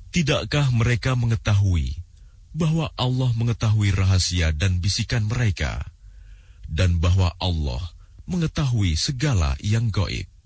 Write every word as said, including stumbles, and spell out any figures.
Tidakkah mereka mengetahui bahwa Allah mengetahui rahasia dan bisikan mereka, dan bahwa Allah mengetahui segala yang gaib?